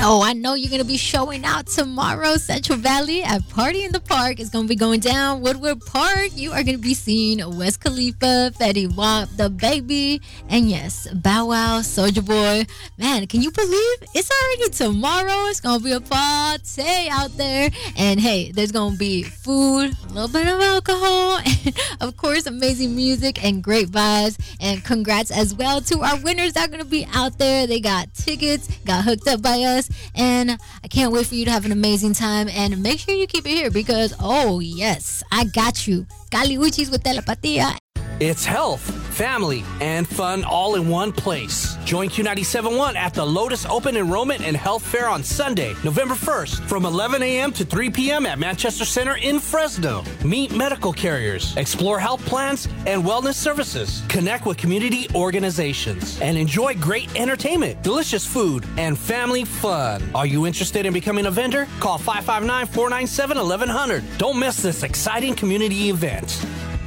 Oh, I know you're going to be showing out tomorrow. Central Valley at Party in the Park is going to be going down. Woodward Park, you are going to be seeing West Khalifa, Fetty Wap, The Baby, and yes, Bow Wow, Soulja Boy. Man, can you believe it's already tomorrow? It's going to be a party out there. And hey, there's going to be food, a little bit of alcohol, and of course, amazing music and great vibes. And congrats as well to our winners that are going to be out there. They got tickets, got hooked up by us. And I can't wait for you to have an amazing time. And make sure you keep it here because, oh, yes, I got you. Caliuchis with telepatía. It's health, family, and fun all in one place. Join Q97.1 at the Lotus Open Enrollment and Health Fair on Sunday, November 1st from 11 a.m. to 3 p.m. at Manchester Center in Fresno. Meet medical carriers, explore health plans and wellness services, connect with community organizations, and enjoy great entertainment, delicious food, and family fun. Are you interested in becoming a vendor? Call 559-497-1100. Don't miss this exciting community event.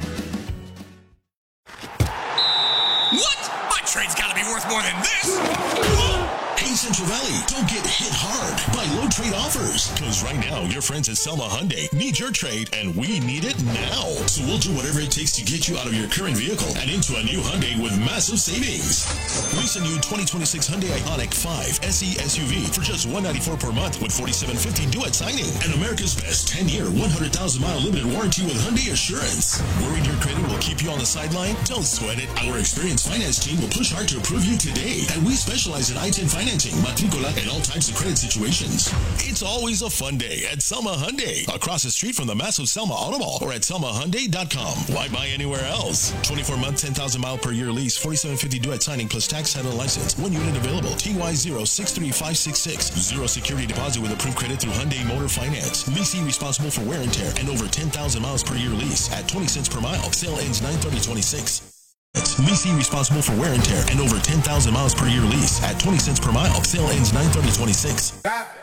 What? My trade's gotta be worth more than this! Hey, Central Valley, don't get hit hard by low trade offers. Because right now, your friends at Selma Hyundai need your trade, and we need it now. So we'll do whatever it takes to get you out of your current vehicle and into a new Hyundai with massive savings. Lease a new 2026 Hyundai Ioniq 5 SE SUV for just $194 per month with $4,750 due at signing. And America's best 10-year, 100,000-mile limited warranty with Hyundai Assurance. Worried your credit will keep you on the sideline? Don't sweat it. Our experienced finance team will push hard to approve you today. And we specialize in I-10 financing, matricola, and all types of credit situations. It's always a fun day at Selma Hyundai, across the street from the massive Selma Auto Mall, or at selmahyundai.com. Why buy anywhere else? 24-month, 10,000-mile per year lease, $4,750 due at signing, plus tax, title, and license. One unit available. TY063566. Zero security deposit with approved credit through Hyundai Motor Finance. Leasing responsible for wear and tear, and over 10,000 miles per year lease at 20 cents per mile. Sale ends 9/30/26. Leasing responsible for wear and tear and over 10,000 miles per year lease at 20 cents per mile. Sale ends 9/30/26.